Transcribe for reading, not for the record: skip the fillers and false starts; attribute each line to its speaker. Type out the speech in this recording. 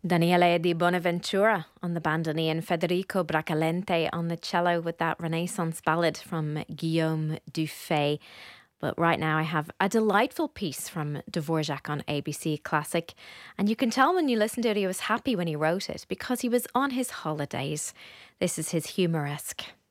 Speaker 1: Daniele di Bonaventura on the bandoneon, Federico Bracalente on the cello with that Renaissance ballad from Guillaume Dufay. But right now I have a delightful piece from Dvorak on ABC Classic. And you can tell when you listen to it he was happy when he wrote it because he was on his holidays. This is his Humoresque.